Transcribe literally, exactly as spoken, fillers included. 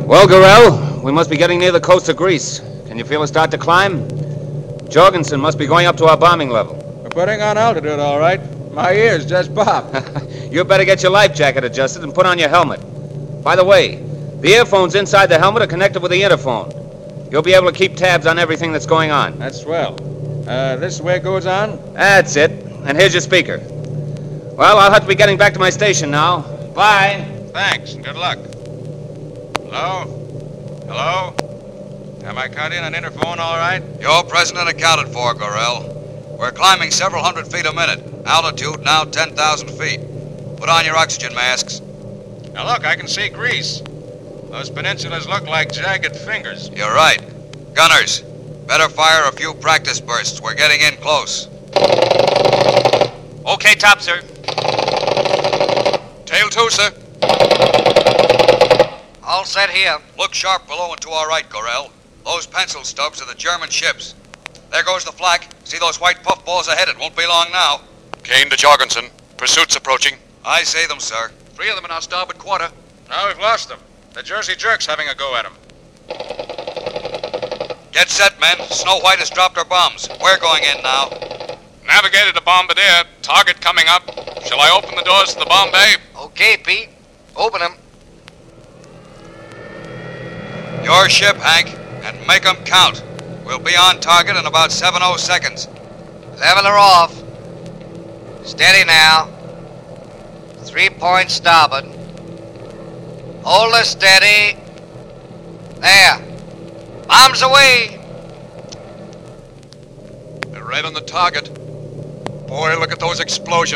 Well, Gorell, we must be getting near the coast of Greece. Can you feel us start to climb? Jorgensen must be going up to our bombing level. We're putting on altitude, all right. My ears just popped. You better get your life jacket adjusted and put on your helmet. By the way, the earphones inside the helmet are connected with the interphone. You'll be able to keep tabs on everything that's going on. That's swell. Uh, this is where it goes on? That's it. And here's your speaker. Well, I'll have to be getting back to my station now. Bye. Thanks, and good luck. Hello? Hello? Am I cut in an interphone all right? You're present and accounted for, Gorell. We're climbing several hundred feet a minute. Altitude now ten thousand feet. Put on your oxygen masks. Now look, I can see Greece. Those peninsulas look like jagged fingers. You're right. Gunners, better fire a few practice bursts. We're getting in close. Okay, top, sir. Tail two, sir. All set here. Look sharp below and to our right, Gorell. Those pencil stubs are the German ships. There goes the flak. See those white puffballs ahead? It won't be long now. Kane to Jorgensen. Pursuit's approaching. I say them, sir. Three of them in our starboard quarter. Now we've lost them. The Jersey Jerk's having a go at them. Get set, men. Snow White has dropped her bombs. We're going in now. Navigator to Bombardier. Target coming up. Shall I open the doors to the bomb bay? Okay, Pete. Open them. Your ship, Hank, and make 'em count. We'll be on target in about seven oh seconds. Level her off. Steady now. Three points starboard. Hold her steady. There. Bombs away. They're right on the target. Boy, look at those explosions.